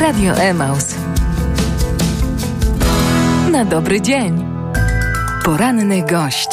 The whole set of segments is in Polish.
Radio Emaus. Na dobry dzień. Poranny gość.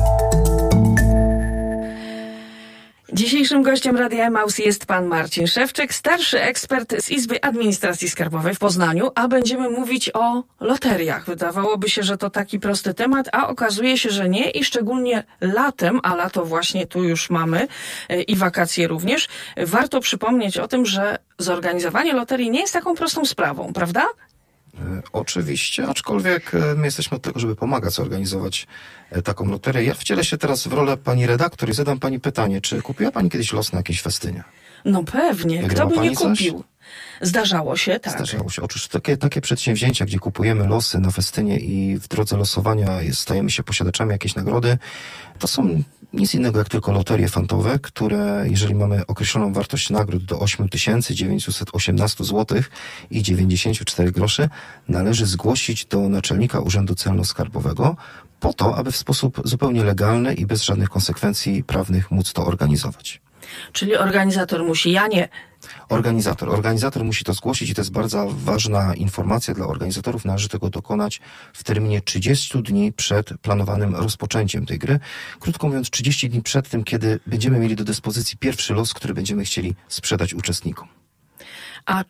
Dzisiejszym gościem Radia Emaus jest pan Marcin Szewczyk, starszy ekspert z Izby Administracji Skarbowej w Poznaniu, a będziemy mówić o loteriach. Wydawałoby się, że to taki prosty temat, a okazuje się, że nie i szczególnie latem, a lato właśnie tu już mamy i wakacje również, warto przypomnieć o tym, że zorganizowanie loterii nie jest taką prostą sprawą, prawda? Oczywiście, aczkolwiek my jesteśmy od tego, żeby pomagać zorganizować taką loterię. Ja wcielę się teraz w rolę pani redaktor i zadam pani pytanie, czy kupiła pani kiedyś los na jakieś festynie? No pewnie, Wygrała kto by nie pani coś? kupił? Zdarzało się, tak. Zdarzało się. Otóż takie przedsięwzięcia, gdzie kupujemy losy na festynie i w drodze losowania stajemy się posiadaczami jakiejś nagrody, to są nic innego jak tylko loterie fantowe, które, jeżeli mamy określoną wartość nagród do 8918 zł i 94 groszy, należy zgłosić do naczelnika Urzędu Celno-Skarbowego po to, aby w sposób zupełnie legalny i bez żadnych konsekwencji prawnych móc to organizować. Czyli organizator musi, ja nie. Organizator musi to zgłosić i to jest bardzo ważna informacja dla organizatorów. Należy tego dokonać w terminie 30 dni przed planowanym rozpoczęciem tej gry. Krótko mówiąc, 30 dni przed tym, kiedy będziemy mieli do dyspozycji pierwszy los, który będziemy chcieli sprzedać uczestnikom. A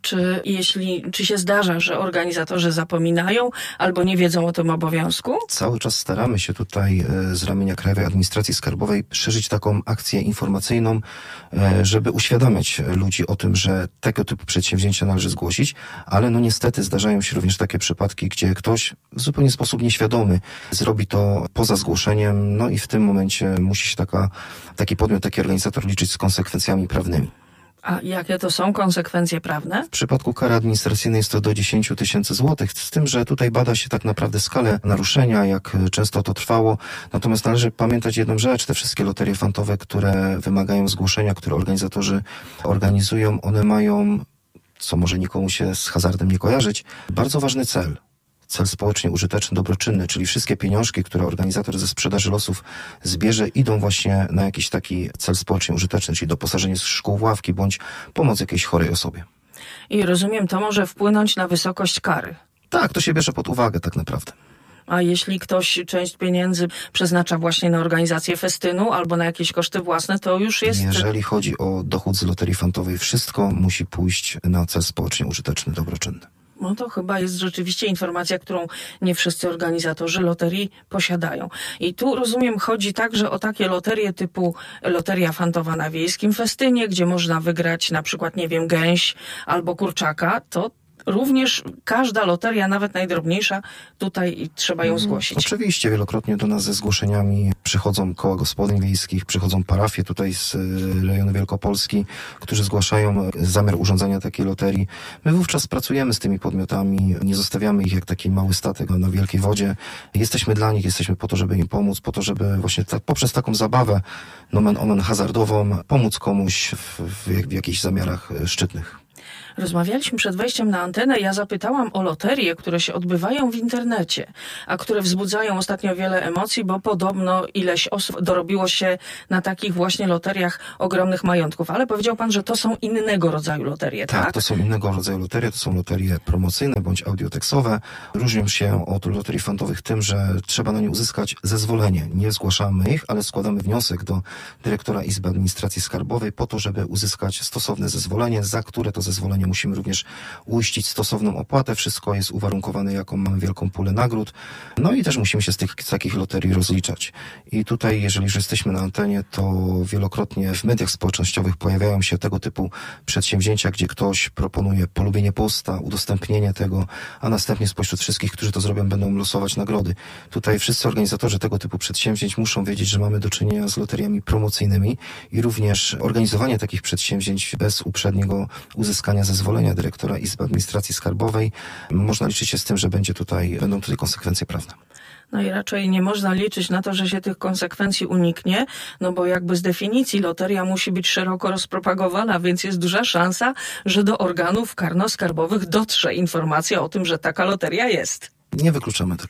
czy się zdarza, że organizatorzy zapominają albo nie wiedzą o tym obowiązku? Cały czas staramy się tutaj z ramienia Krajowej Administracji Skarbowej szerzyć taką akcję informacyjną, żeby uświadamiać ludzi o tym, że tego typu przedsięwzięcia należy zgłosić, ale no niestety zdarzają się również takie przypadki, gdzie ktoś w zupełnie sposób nieświadomy zrobi to poza zgłoszeniem, no i w tym momencie musi się taki podmiot, taki organizator liczyć z konsekwencjami prawnymi. A jakie to są konsekwencje prawne? W przypadku kary administracyjnej jest to do 10 000 złotych, z tym, że tutaj bada się tak naprawdę skalę naruszenia, jak często to trwało. Natomiast należy pamiętać jedną rzecz, te wszystkie loterie fantowe, które wymagają zgłoszenia, które organizatorzy organizują, one mają, co może nikomu się z hazardem nie kojarzyć, bardzo ważny cel. Cel społecznie użyteczny, dobroczynny, czyli wszystkie pieniążki, które organizator ze sprzedaży losów zbierze, idą właśnie na jakiś taki cel społecznie użyteczny, czyli doposażenie szkół w ławki, bądź pomoc jakiejś chorej osobie. I rozumiem, to może wpłynąć na wysokość kary. Tak, to się bierze pod uwagę tak naprawdę. A jeśli ktoś część pieniędzy przeznacza właśnie na organizację festynu albo na jakieś koszty własne, to już jest... Jeżeli chodzi o dochód z loterii fantowej, wszystko musi pójść na cel społecznie użyteczny, dobroczynny. No to chyba jest rzeczywiście informacja, którą nie wszyscy organizatorzy loterii posiadają. I tu, rozumiem, chodzi także o takie loterie typu loteria fantowa na wiejskim festynie, gdzie można wygrać na przykład, nie wiem, gęś albo kurczaka. To również każda loteria, nawet najdrobniejsza, tutaj trzeba ją zgłosić. Oczywiście, wielokrotnie do nas ze zgłoszeniami przychodzą koła gospodyń wiejskich, przychodzą parafie tutaj z rejonu Wielkopolski, którzy zgłaszają zamiar urządzenia takiej loterii. My wówczas pracujemy z tymi podmiotami, nie zostawiamy ich jak taki mały statek na wielkiej wodzie. Jesteśmy dla nich, jesteśmy po to, żeby im pomóc, po to, żeby właśnie poprzez taką zabawę, nomen omen hazardową, pomóc komuś w jakichś zamiarach szczytnych. Rozmawialiśmy przed wejściem na antenę. Ja zapytałam o loterie, które się odbywają w internecie, a które wzbudzają ostatnio wiele emocji, bo podobno ileś osób dorobiło się na takich właśnie loteriach ogromnych majątków. Ale powiedział pan, że to są innego rodzaju loterie, tak? Tak, to są innego rodzaju loterie. To są loterie promocyjne bądź audiotekstowe. Różnią się od loterii fantowych tym, że trzeba na nie uzyskać zezwolenie. Nie zgłaszamy ich, ale składamy wniosek do dyrektora Izby Administracji Skarbowej po to, żeby uzyskać stosowne zezwolenie, za które to zezwolenie musimy również uiścić stosowną opłatę. Wszystko jest uwarunkowane, jaką mamy wielką pulę nagród. No i też musimy się z takich loterii rozliczać. I tutaj, jeżeli już jesteśmy na antenie, to wielokrotnie w mediach społecznościowych pojawiają się tego typu przedsięwzięcia, gdzie ktoś proponuje polubienie posta, udostępnienie tego, a następnie spośród wszystkich, którzy to zrobią, będą losować nagrody. Tutaj wszyscy organizatorzy tego typu przedsięwzięć muszą wiedzieć, że mamy do czynienia z loteriami promocyjnymi i również organizowanie takich przedsięwzięć bez uprzedniego uzyskania zezwolenia dyrektora Izby Administracji Skarbowej, można liczyć się z tym, że będą tutaj konsekwencje prawne. No i raczej nie można liczyć na to, że się tych konsekwencji uniknie, no bo jakby z definicji loteria musi być szeroko rozpropagowana, więc jest duża szansa, że do organów karno-skarbowych dotrze informacja o tym, że taka loteria jest. Nie wykluczamy tego.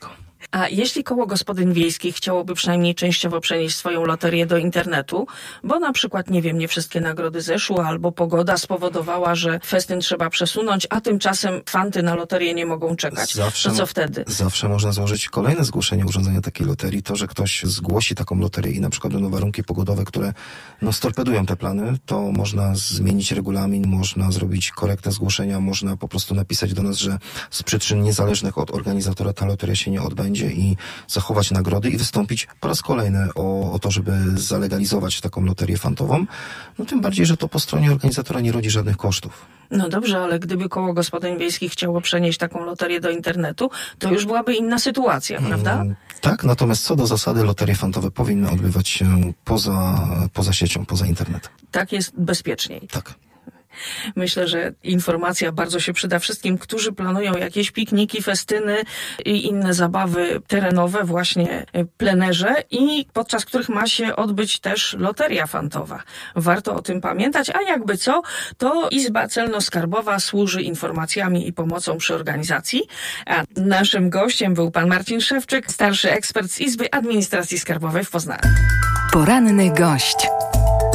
A jeśli koło gospodyń wiejskich chciałoby przynajmniej częściowo przenieść swoją loterię do internetu, bo na przykład, nie wiem, nie wszystkie nagrody zeszły, albo pogoda spowodowała, że festyn trzeba przesunąć, a tymczasem fanty na loterię nie mogą czekać, to co wtedy? Zawsze można złożyć kolejne zgłoszenie urządzenia takiej loterii. To, że ktoś zgłosi taką loterię i na przykład będą warunki pogodowe, które storpedują te plany, to można zmienić regulamin, można zrobić korektę zgłoszenia, można po prostu napisać do nas, że z przyczyn niezależnych od organizatora ta loteria się nie odbędzie i zachować nagrody i wystąpić po raz kolejny o to, żeby zalegalizować taką loterię fantową. No tym bardziej, że to po stronie organizatora nie rodzi żadnych kosztów. No dobrze, ale gdyby koło gospodyń wiejskich chciało przenieść taką loterię do internetu, to już byłaby inna sytuacja, prawda? Tak, natomiast co do zasady loterie fantowe powinny odbywać się poza siecią, poza internetem. Tak jest bezpieczniej. Tak. Myślę, że informacja bardzo się przyda wszystkim, którzy planują jakieś pikniki, festyny i inne zabawy terenowe, właśnie plenerze i podczas których ma się odbyć też loteria fantowa. Warto o tym pamiętać, a jakby co, to Izba Celno-Skarbowa służy informacjami i pomocą przy organizacji. A naszym gościem był pan Marcin Szewczyk, starszy ekspert z Izby Administracji Skarbowej w Poznaniu. Poranny gość.